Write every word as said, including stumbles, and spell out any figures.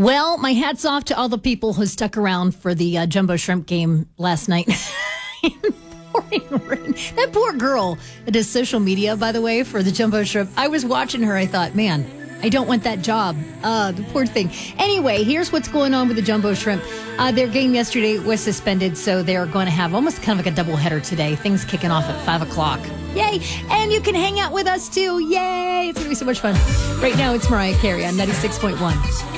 Well, my hat's off to all the people who stuck around for the uh, Jumbo Shrimp game last night. Pouring rain. That poor girl that does social media, by the way, for the Jumbo Shrimp. I was watching her. I thought, man, I don't want that job. Uh, the poor thing. Anyway, here's what's going on with the Jumbo Shrimp. Uh, their game yesterday was suspended, so they're going to have almost kind of like a doubleheader today. Things kicking off at five o'clock. Yay! And you can hang out with us, too. Yay! It's going to be so much fun. Right now, it's Mariah Carey on ninety-six point one.